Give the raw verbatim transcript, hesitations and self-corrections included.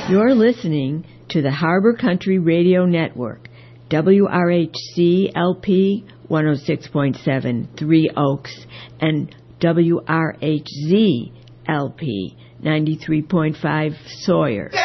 You're listening to the Harbor Country Radio Network, W R H C L P one oh six point seven, Three Oaks, and W R H Z L P ninety-three point five, Sawyer.